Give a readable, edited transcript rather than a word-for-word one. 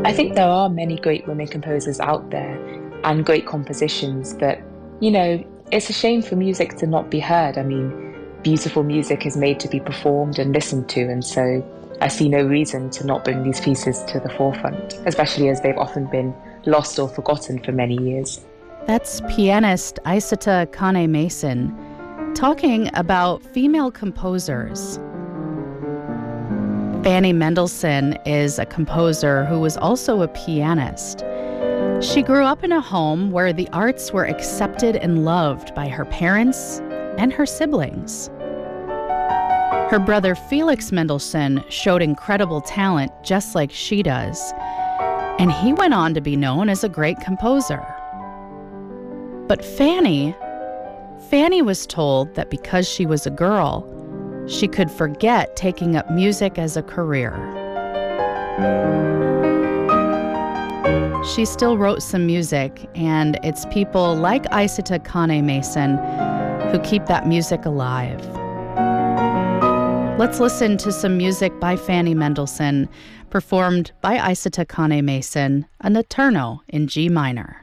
I think there are many great women composers out there and great compositions, but it's a shame for music to not be heard. I mean, beautiful music is made to be performed and listened to, and so I see no reason to not bring these pieces to the forefront, especially as they've often been lost or forgotten for many years. That's pianist Isata Kane Mason talking about female composers. Fanny Mendelssohn is a composer who was also a pianist. She grew up in a home where the arts were accepted and loved by her parents and her siblings. Her brother Felix Mendelssohn showed incredible talent just like she does, and he went on to be known as a great composer. But Fanny was told that because she was a girl, she could forget taking up music as a career. She still wrote some music, and it's people like Isata Kane Mason who keep that music alive. Let's listen to some music by Fanny Mendelssohn, performed by Isata Kane Mason, a notturno in G minor.